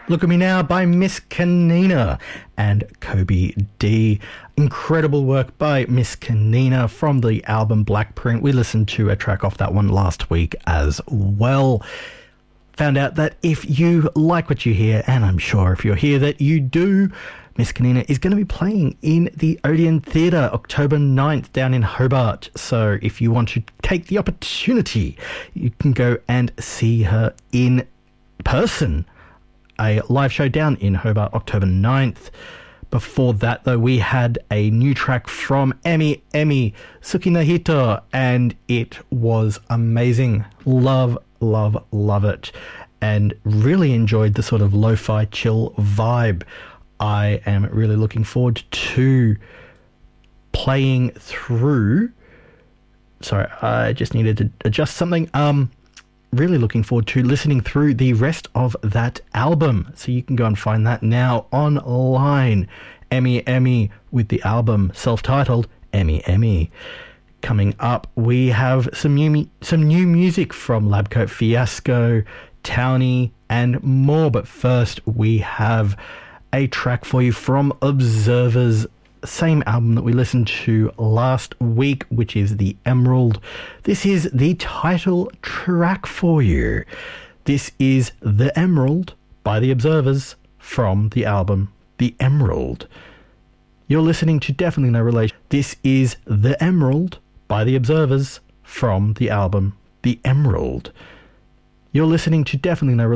Look at Me Now by Miss Kanina and Kobe D. Incredible work by Miss Kanina from the album Black Print. We listened to a track off that one last week as well. Found out that if you like what you hear, and I'm sure if you're here that you do, Miss Kanina is going to be playing in the Odeon Theatre October 9th down in Hobart. So if you want to take the opportunity, you can go and see her in person. A live show down in Hobart October 9th. Before that, though, we had a new track from Emi Suki no Hito, and it was amazing. Love it. And really enjoyed the sort of lo-fi chill vibe. I am really looking forward to playing through. Sorry, I just needed to adjust something. Really looking forward to listening through the rest of that album. So you can go and find that now online. Emi with the album self-titled Emi. Coming up, we have some new music from Labcoat Fiasco, Townie, and more. But first, we have a track for you from Observer's same album that we listened to last week, which is The Emerald. This is the title track for you. This is The Emerald by The Observers from the album The Emerald. You're listening to Definitely No Relation. This is The Emerald by The Observers from the album The Emerald. You're listening to Definitely No Relation.